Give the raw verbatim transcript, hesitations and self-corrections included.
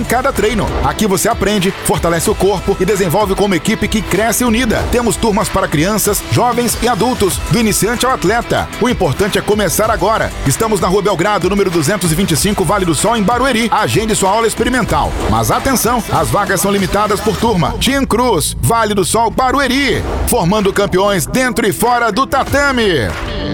em cada treino. Aqui você aprende, fortalece o corpo e desenvolve como equipe que cresce unida. Temos turmas para crianças, jovens e adultos, do iniciante ao atleta. O importante é começar agora. Estamos na Rua Belgrado, número duzentos e vinte e cinco, Vale do Sol, em Barueri. Agende sua aula experimental. Mas atenção, as vagas são limitadas por turma. Team Cruz, Vale do Sol, Barueri. Formando campeões dentro e fora do tatame.